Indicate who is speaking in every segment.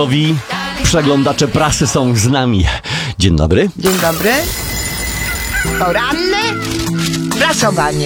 Speaker 1: Przeglądacze prasy są z nami. Dzień dobry.
Speaker 2: Dzień dobry. Poranne prasowanie.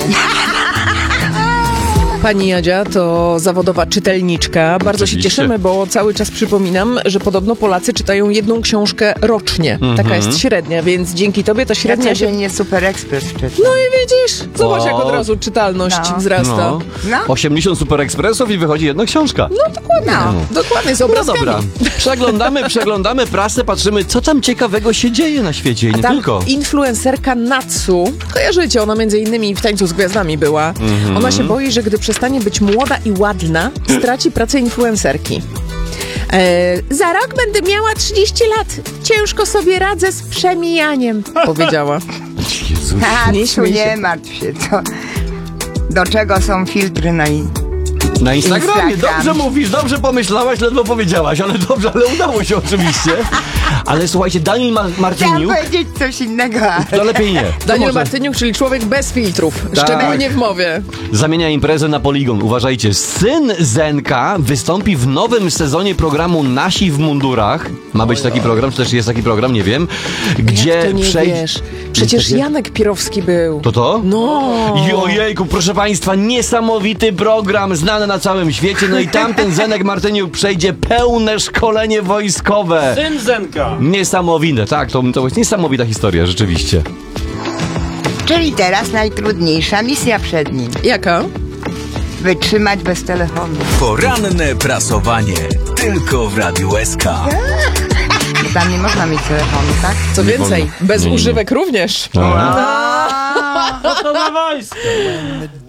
Speaker 3: Pani Jadzia to zawodowa czytelniczka. Bardzo się cieszymy, bo cały czas przypominam, że podobno Polacy czytają jedną książkę rocznie. Taka jest średnia, więc dzięki tobie ta średnia
Speaker 2: Ja
Speaker 3: się...
Speaker 2: nie Super Express czytam.
Speaker 3: No i widzisz, zobacz jak od razu czytalność wzrasta.
Speaker 2: No.
Speaker 1: 80 Super Expressów i wychodzi jedna książka.
Speaker 3: No dokładnie, dokładnie, z
Speaker 1: No
Speaker 3: obrazkami.
Speaker 1: dobra, przeglądamy prasę, patrzymy, co tam ciekawego się dzieje na świecie i nie
Speaker 3: Tam
Speaker 1: tylko.
Speaker 3: influencerka Natsu, kojarzycie, ona między innymi w Tańcu z Gwiazdami była. Ona się boi, że gdy przestanie być młoda i ładna, straci pracę influencerki. Za rok będę miała 30 lat. Ciężko sobie radzę z przemijaniem, powiedziała.
Speaker 1: Jezus.
Speaker 3: Nie śmiej się.
Speaker 2: Nie martw się, co? Do czego są filtry
Speaker 1: Na Instagramie,
Speaker 2: Instagram.
Speaker 1: dobrze mówisz, dobrze pomyślałaś, ledwo powiedziałaś, ale dobrze, ale udało się oczywiście. Ale słuchajcie, Daniel
Speaker 2: Chciałam
Speaker 1: Martyniuk,
Speaker 2: powiedzieć coś innego, ale...
Speaker 1: to lepiej nie. To
Speaker 3: Daniel
Speaker 1: może
Speaker 3: Martyniuk, czyli człowiek bez filtrów,
Speaker 1: Tak.
Speaker 3: szczególnie w mowie.
Speaker 1: zamienia imprezę na poligon. Uważajcie, syn Zenka wystąpi w nowym sezonie programu Nasi w mundurach. Ma być taki program, czy też jest taki program, nie wiem. Gdzie
Speaker 3: Jak to nie wiesz? Przecież Janek Pirowski był.
Speaker 1: To?
Speaker 3: No.
Speaker 1: I ojejku, proszę państwa, niesamowity program, znany na całym świecie. No i tamten Zenek Martyniuk przejdzie pełne szkolenie wojskowe.
Speaker 4: Syn Zenka.
Speaker 1: Niesamowite, tak, to jest niesamowita historia, rzeczywiście.
Speaker 2: Czyli teraz najtrudniejsza misja przed nim.
Speaker 3: Jaka?
Speaker 2: Wytrzymać bez telefonu.
Speaker 5: Poranne prasowanie. Tylko w Radiu SK.
Speaker 2: Tam nie można mieć telefonu, tak?
Speaker 3: Co
Speaker 1: Nie
Speaker 3: więcej,
Speaker 1: wolno.
Speaker 3: bez
Speaker 1: Nie.
Speaker 3: używek również.
Speaker 1: Aha.
Speaker 4: To na wojsko.